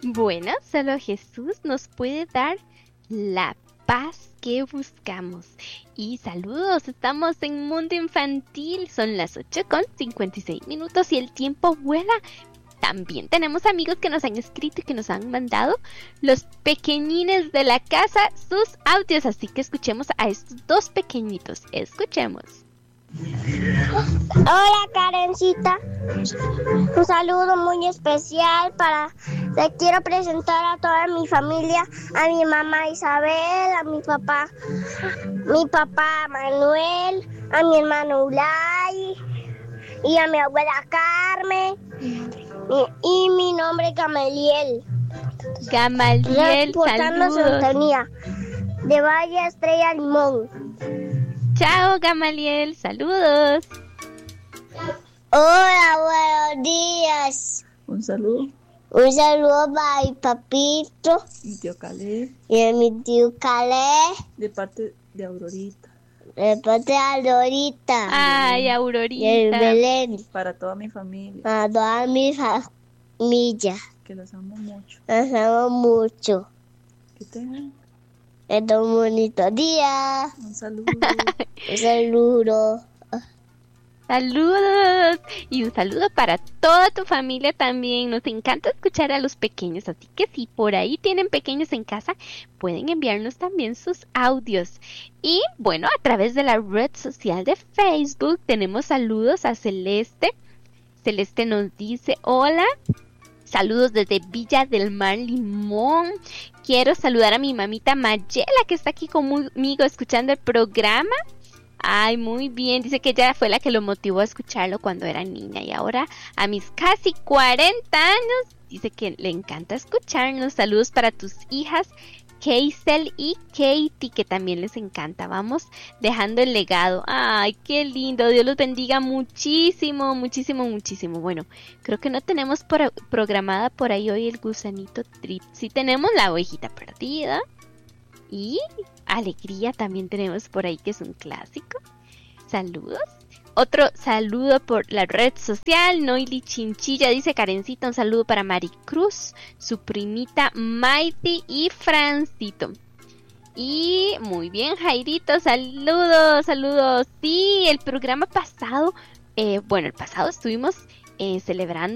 Bueno, solo Jesús nos puede dar la paz que buscamos. Y saludos, estamos en Mundo Infantil, son las 8:56 y el tiempo vuela. También tenemos amigos que nos han escrito y que nos han mandado los pequeñines de la casa sus audios, así que escuchemos a estos dos pequeñitos. Escuchemos. Hola Karencita, un saludo muy especial te quiero presentar a toda mi familia, a mi mamá Isabel, a mi papá Manuel, a mi hermano Ulay y a mi abuela Carmen y mi nombre es Gamaliel. Reportando sintonía de Valle Estrella Limón. Chao, Gamaliel, saludos. Hola, buenos días. Un saludo para mi papito. Mi tío Caleb. Y a mi tío Caleb. De parte de Aurorita. Ay, Aurorita. Y el Belén. Para toda mi familia. Para toda mi familia. Que los amo mucho. Los amo mucho. Que tengan un bonito día. un saludo. Un saludo. Saludos y un saludo para toda tu familia también. Nos encanta escuchar a los pequeños, así que si por ahí tienen pequeños en casa, pueden enviarnos también sus audios. Y bueno, a través de la red social de Facebook tenemos saludos a Celeste. Celeste nos dice: hola, saludos desde Villa del Mar, Limón. Quiero saludar a mi mamita Mayela, que está aquí conmigo escuchando el programa. Ay, muy bien. Dice que ella fue la que lo motivó a escucharlo cuando era niña. Y ahora, a mis casi 40 años, dice que le encanta escucharnos. Saludos para tus hijas, Keisel y Katie, que también les encanta. Vamos dejando el legado. Ay, qué lindo. Dios los bendiga muchísimo, muchísimo, muchísimo. Bueno, creo que no tenemos programada por ahí hoy el gusanito trip. Sí tenemos la ovejita perdida. Y alegría también tenemos por ahí, que es un clásico. Saludos. Otro saludo por la red social. Noily Chinchilla dice: Karencita, un saludo para Maricruz, su primita Maiti y Francito. Y muy bien, Jairito, saludos, saludos. Sí, el programa pasado, el pasado estuvimos celebrando